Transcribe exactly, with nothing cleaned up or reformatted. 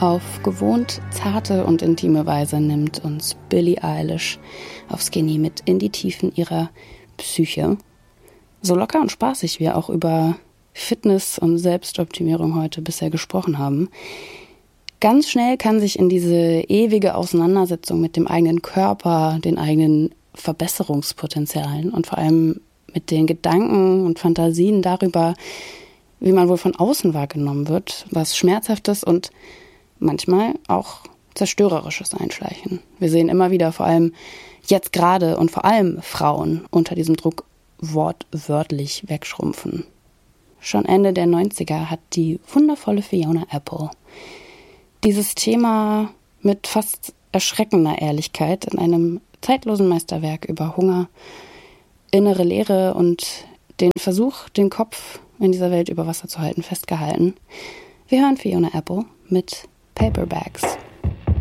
Auf gewohnt zarte und intime Weise nimmt uns Billie Eilish auf Skinny mit in die Tiefen ihrer Psyche. So locker und spaßig wir auch über Fitness und Selbstoptimierung heute bisher gesprochen haben, ganz schnell kann sich in diese ewige Auseinandersetzung mit dem eigenen Körper, den eigenen Verbesserungspotenzialen und vor allem mit den Gedanken und Fantasien darüber, wie man wohl von außen wahrgenommen wird, was Schmerzhaftes und manchmal auch Zerstörerisches einschleichen. Wir sehen immer wieder vor allem jetzt gerade und vor allem Frauen unter diesem Druck wortwörtlich wegschrumpfen. Schon Ende der neunziger hat die wundervolle Fiona Apple dieses Thema mit fast erschreckender Ehrlichkeit in einem zeitlosen Meisterwerk über Hunger, innere Leere und den Versuch, den Kopf in dieser Welt über Wasser zu halten, festgehalten. Wir hören Fiona Apple mit Paperbacks.